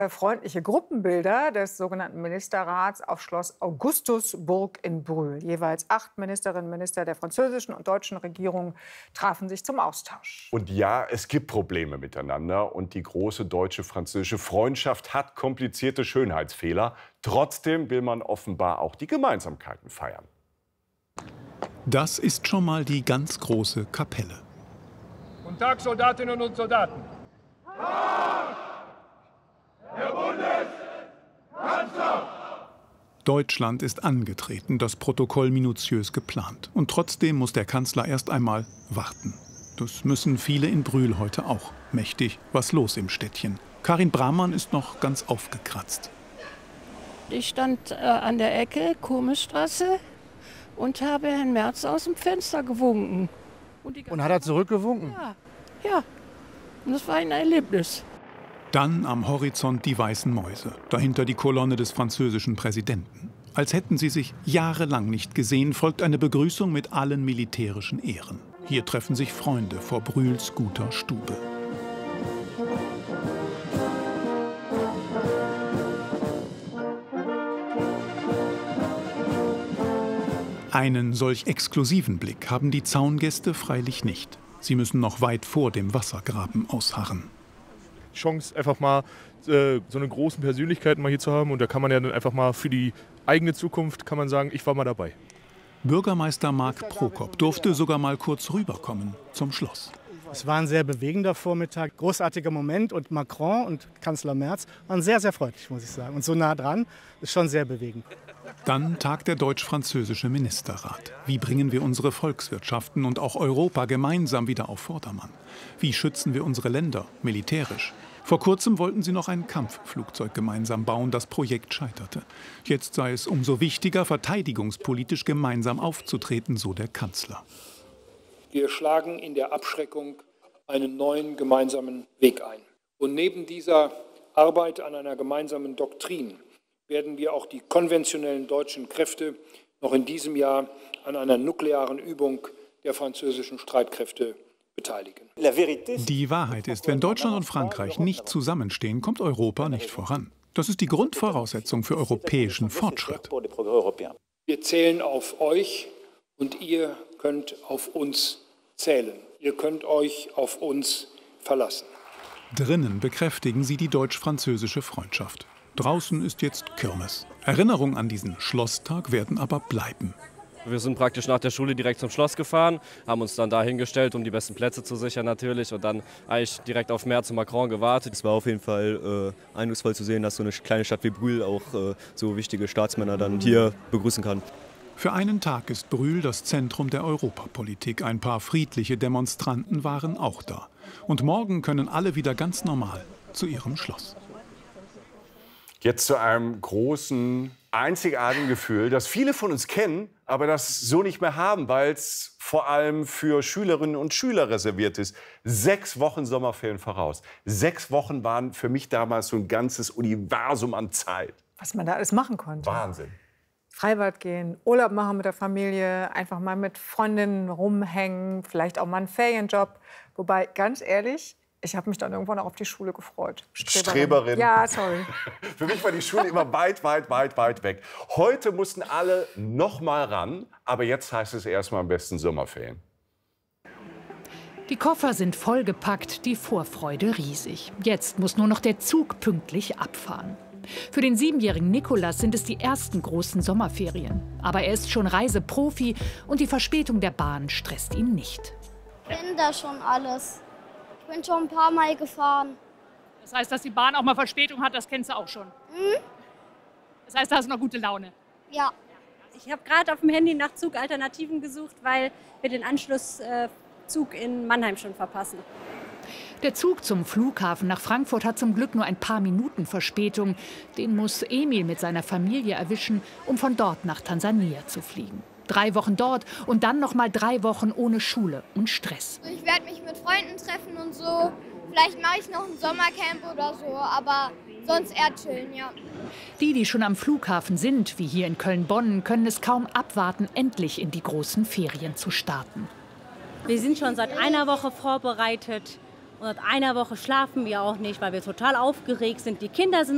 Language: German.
Freundliche Gruppenbilder des sogenannten Ministerrats auf Schloss Augustusburg in Brühl. Jeweils 8 Ministerinnen und Minister der französischen und deutschen Regierung trafen sich zum Austausch. Und ja, es gibt Probleme miteinander. Und die große deutsche-französische Freundschaft hat komplizierte Schönheitsfehler. Trotzdem will man offenbar auch die Gemeinsamkeiten feiern. Das ist schon mal die ganz große Kapelle. Guten Tag, Soldatinnen und Soldaten. Herr Bundeskanzler! Deutschland ist angetreten, das Protokoll minutiös geplant. Und trotzdem muss der Kanzler erst einmal warten. Das müssen viele in Brühl heute auch. Mächtig was los im Städtchen. Karin Brahmann ist noch ganz aufgekratzt. Ich stand an der Ecke, Kurmestraße, und habe Herrn Merz aus dem Fenster gewunken. Und hat er zurückgewunken? Ja. Und das war ein Erlebnis. Dann am Horizont die weißen Mäuse, dahinter die Kolonne des französischen Präsidenten. Als hätten sie sich jahrelang nicht gesehen, folgt eine Begrüßung mit allen militärischen Ehren. Hier treffen sich Freunde vor Brühls guter Stube. Einen solch exklusiven Blick haben die Zaungäste freilich nicht. Sie müssen noch weit vor dem Wassergraben ausharren. Chance, einfach mal so eine großen Persönlichkeiten mal hier zu haben. Und da kann man ja dann einfach mal für die eigene Zukunft, kann man sagen, ich war mal dabei. Bürgermeister Marc Prokop durfte sogar mal kurz rüberkommen zum Schloss. Es war ein sehr bewegender Vormittag, großartiger Moment. Und Macron und Kanzler Merz waren sehr, sehr freundlich, muss ich sagen. Und so nah dran, ist schon sehr bewegend. Dann tagt der deutsch-französische Ministerrat. Wie bringen wir unsere Volkswirtschaften und auch Europa gemeinsam wieder auf Vordermann? Wie schützen wir unsere Länder militärisch? Vor kurzem wollten sie noch ein Kampfflugzeug gemeinsam bauen, das Projekt scheiterte. Jetzt sei es umso wichtiger, verteidigungspolitisch gemeinsam aufzutreten, so der Kanzler. Wir schlagen in der Abschreckung einen neuen gemeinsamen Weg ein. Und neben dieser Arbeit an einer gemeinsamen Doktrin werden wir auch die konventionellen deutschen Kräfte noch in diesem Jahr an einer nuklearen Übung der französischen Streitkräfte beteiligen. Die Wahrheit ist, wenn Deutschland und Frankreich nicht zusammenstehen, kommt Europa nicht voran. Das ist die Grundvoraussetzung für europäischen Fortschritt. Wir zählen auf euch und ihr könnt auf uns zählen. Ihr könnt euch auf uns verlassen. Drinnen bekräftigen sie die deutsch-französische Freundschaft. Draußen ist jetzt Kirmes. Erinnerungen an diesen Schlosstag werden aber bleiben. Wir sind praktisch nach der Schule direkt zum Schloss gefahren, haben uns dann da hingestellt, um die besten Plätze zu sichern natürlich. Und dann eigentlich direkt auf Merz und Macron gewartet. Es war auf jeden Fall eindrucksvoll zu sehen, dass so eine kleine Stadt wie Brühl auch so wichtige Staatsmänner dann hier begrüßen kann. Für einen Tag ist Brühl das Zentrum der Europapolitik. Ein paar friedliche Demonstranten waren auch da. Und morgen können alle wieder ganz normal zu ihrem Schloss. Jetzt zu einem großen, einzigartigen Gefühl, das viele von uns kennen, aber das so nicht mehr haben, weil es vor allem für Schülerinnen und Schüler reserviert ist. 6 Wochen Sommerferien voraus. 6 Wochen waren für mich damals so ein ganzes Universum an Zeit. Was man da alles machen konnte. Wahnsinn. Freibad gehen, Urlaub machen mit der Familie, einfach mal mit Freundinnen rumhängen, vielleicht auch mal einen Ferienjob. Wobei, ganz ehrlich, ich habe mich dann irgendwann auch auf die Schule gefreut. Streberin. Ja, sorry. Für mich war die Schule immer weit weg. Heute mussten alle noch mal ran, aber jetzt heißt es erstmal am besten Sommerferien. Die Koffer sind vollgepackt, die Vorfreude riesig. Jetzt muss nur noch der Zug pünktlich abfahren. Für den 7-jährigen Nikolas sind es die ersten großen Sommerferien. Aber er ist schon Reiseprofi und die Verspätung der Bahn stresst ihn nicht. Ich kenne da schon alles. Ich bin schon ein paar Mal gefahren. Das heißt, dass die Bahn auch mal Verspätung hat, das kennst du auch schon? Mhm. Das heißt, da hast du noch gute Laune? Ja. Ich habe gerade auf dem Handy nach Zugalternativen gesucht, weil wir den Anschlusszug in Mannheim schon verpassen. Der Zug zum Flughafen nach Frankfurt hat zum Glück nur ein paar Minuten Verspätung. Den muss Emil mit seiner Familie erwischen, um von dort nach Tansania zu fliegen. 3 Wochen dort und dann noch mal 3 Wochen ohne Schule und Stress. Ich werde mich mit Freunden treffen und so. Vielleicht mache ich noch ein Sommercamp oder so, aber sonst eher chillen, ja. Die schon am Flughafen sind, wie hier in Köln-Bonn, können es kaum abwarten, endlich in die großen Ferien zu starten. Wir sind schon seit einer Woche vorbereitet. Und seit einer Woche schlafen wir auch nicht, weil wir total aufgeregt sind. Die Kinder sind